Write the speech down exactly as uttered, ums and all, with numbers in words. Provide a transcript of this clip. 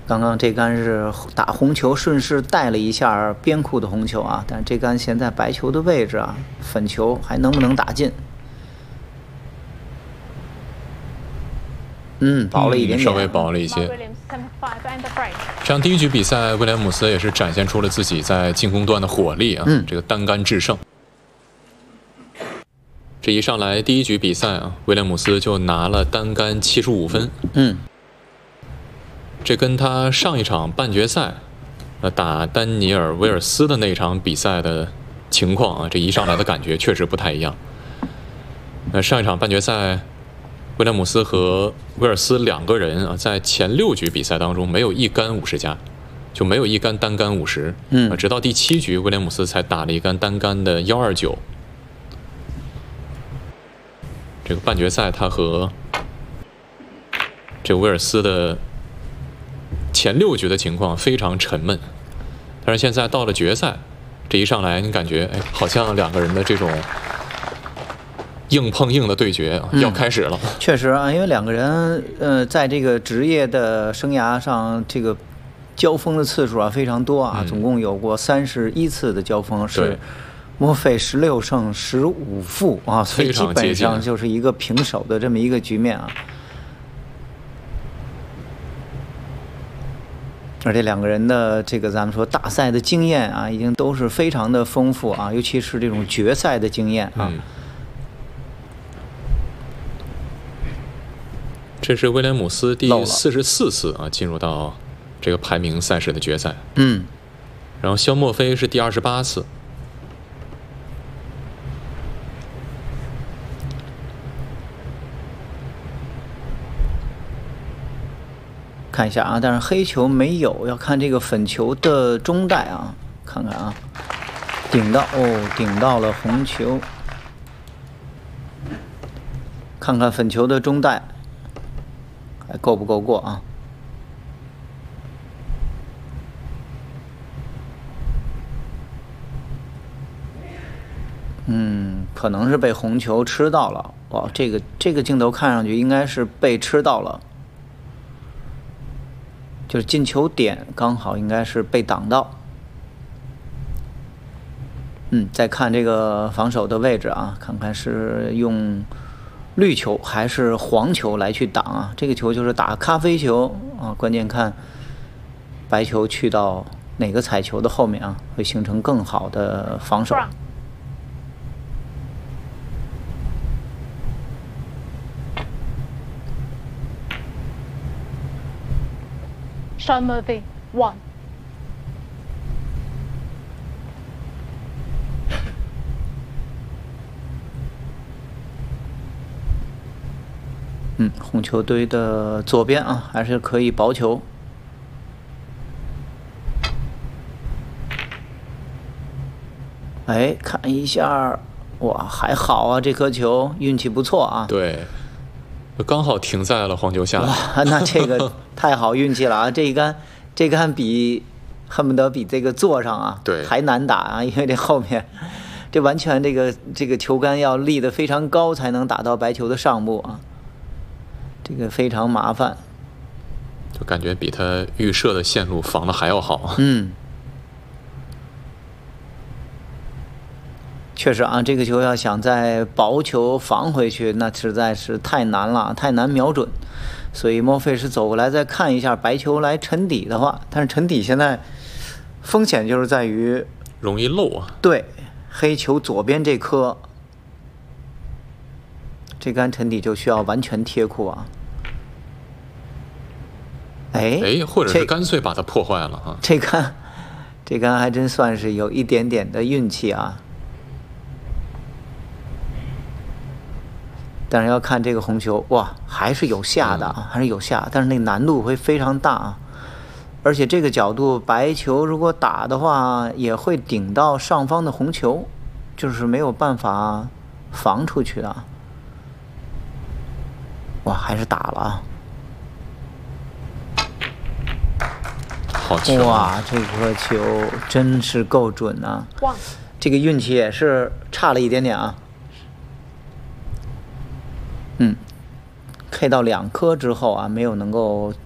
刚刚这杆是打红球，顺势带了一下边库的红球啊，但是这杆现在白球的位置啊，粉球还能不能打进？嗯，薄了一点点、 嗯，稍微薄了一些。这样第一局比赛，威廉姆斯也是展现出了自己在进攻端的火力啊， 嗯， 这个单杆制胜。这一上来第一局比赛啊，威廉姆斯就拿了单杆七十五分。 嗯。 这跟他上一场半决赛，呃，打丹尼尔·威尔斯的那场比赛的情况啊，这一上来的感觉确实不太一样。呃，上一场半决赛，威廉姆斯和威尔斯两个人啊，在前六局比赛当中没有一杆五十加，就没有一杆单杆五十。 嗯， 直到第七局，威廉姆斯才打了一杆单杆的幺二九。这个半决赛，他和这个威尔斯的前六局的情况非常沉闷，但是现在到了决赛，这一上来你感觉哎，好像两个人的这种硬碰硬的对决要开始了。 嗯、确实啊，因为两个人呃，在这个职业的生涯上，这个交锋的次数啊非常多啊，嗯、总共有过三十一次的交锋，是墨菲十六胜十五负啊，所以基本上就是一个平手的这么一个局面啊。而且两个人的这个咱们说大赛的经验啊，已经都是非常的丰富啊，尤其是这种决赛的经验啊。 嗯、这是威廉姆斯第四十四次啊进入到这个排名赛事的决赛。 嗯。 然后肖墨菲是第二十八次。 看一下啊，但是黑球没有，要看这个粉球的中带啊，看看啊，顶到哦，顶到了红球，看看粉球的中带还够不够过啊？嗯，可能是被红球吃到了。哇，这个这个镜头看上去应该是被吃到了。就是进球点刚好应该是被挡到，嗯，再看这个防守的位置啊，看看是用绿球还是黄球来去挡啊？这个球就是打咖啡球啊，关键看白球去到哪个彩球的后面啊，会形成更好的防守。 Sean Murphy, one. 嗯，红球堆的左边啊，还是可以薄球。哎，看一下，哇，还好啊，这颗球运气不错啊。 对。刚好停在了黄球下。 哇，那这个太好运气了啊！这一杆，这杆比恨不得比这个坐上啊， 对， 还难打啊，因为这后面这完全这个这个球杆要立得非常高才能打到白球的上部啊，这个非常麻烦。 就感觉比他预设的线路防的还要好。 嗯。确实啊，这个球要想在薄球防回去，那实在是太难了，太难瞄准。所以莫菲是走过来再看一下白球来沉底的话，但是沉底现在风险就是在于容易漏啊。 对，黑球左边这颗，这杆沉底就需要完全贴库啊。哎哎，或者是干脆把它破坏了啊。 这杆，这杆还真算是有一点点的运气啊。但是要看这个红球，哇，还是有下的啊，还是有下，但是那难度会非常大啊。而且这个角度，白球如果打的话，也会顶到上方的红球，就是没有办法防出去的。哇，还是打了啊！ 好球！ 哇，这颗球真是够准啊！哇，这个运气也是差了一点点啊。嗯 ，K 到两颗之后啊，没有能够